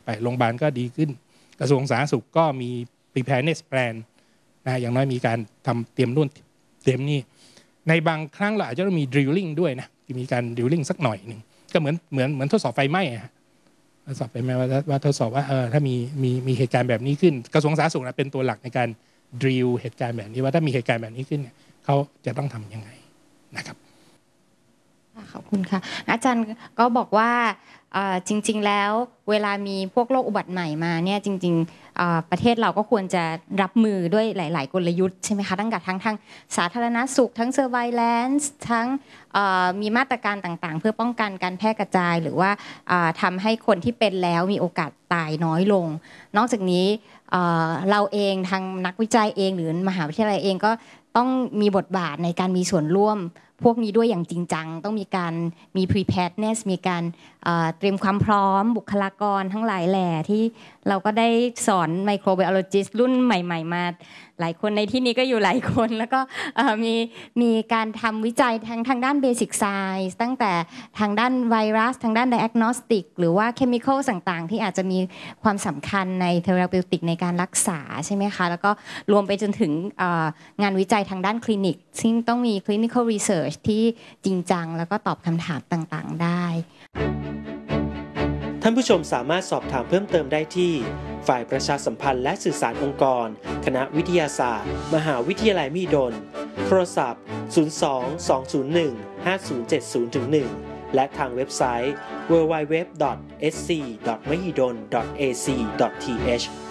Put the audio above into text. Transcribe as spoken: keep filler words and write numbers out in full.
ไปโรงพยาบาลก็ดีขึ้นกระทรวงสาธารณสุขก็มี preparedness plan นะอย่างน้อยมีการทำเตรียมนู่นเตรียมนี่ในบางครั้งเราอาจจะต้องมี drilling ด้วยนะมีการ drilling สักหน่อยหนึ่งก็เหมือนเหมือนเหมือนทดสอบไฟไหม้ทดสอบไฟไหม้ว่าว่าทดสอบว่าเออถ้ามีมีมีเหตุการณ์แบบนี้ขึ้นกระทรวงสาธารณสุขเป็นตัวหลักในการ drill เหตุการณ์แบบนี้ว่าถ้ามีเหตุการณ์แบบนี้ขึ้นเนี่ยเขาจะต้องทำยังไงนะครับขอบคุณค่ะอาจารย์ก็บอกว่าจริงๆแล้วเวลามีพวกโรคอุบัติใหม่มาเนี่ยจริงๆประเทศเราก็ควรจะรับมือด้วยหลายๆกลยุทธ์ใช่ไหมคะตั้งแต่ทั้งทางสาธารณสุขทั้ง surveillance ทั้งมีมาตรการต่างๆเพื่อป้องกันการแพร่กระจายหรือว่าทำให้คนที่เป็นแล้วมีโอกาสตายน้อยลงนอกจากนี้เราเองทางนักวิจัยเองหรือมหาวิทยาลัยเองก็ต้องมีบทบาทในการมีส่วนร่วมพวกนี้ด้วยอย่างจริงจังต้องมีการมี preparedness มีการเตรียมความพร้อมบุคลากรทั้งหลายแหล่ที่เราก็ได้สอน microbiologist รุ่นใหม่ๆมาหลายคนในที่นี้ก็อยู่หลายคนแล้วก็มีมีการทำวิจัยทางทางด้าน basic science ตั้งแต่ทางด้านไวรัสทางด้าน diagnostic หรือว่า chemical ต่างๆที่อาจจะมีความสำคัญใน therapeutic ในการรักษาใช่ไหมคะแล้วก็รวมไปจนถึงงานวิจัยทางด้านคลินิกซึ่งต้องมี clinical research ที่จริงจังแล้วก็ตอบคำถามต่างๆได้ท่านผู้ชมสามารถสอบถามเพิ่มเติมได้ที่ฝ่ายประชาสัมพันธ์และสื่อสารองค์กรคณะวิทยาศาสตร์มหาวิทยาลัยมหิดลโทรศัพท์ศูนย์ สอง สอง ศูนย์ หนึ่ง ห้า ศูนย์ เจ็ด ศูนย์ หนึ่ง และทางเว็บไซต์ ดับเบิลยู ดับเบิลยู ดับเบิลยู ดอท เอส ซี ดอท มหิดล ดอท เอ ซี ดอท ที เอช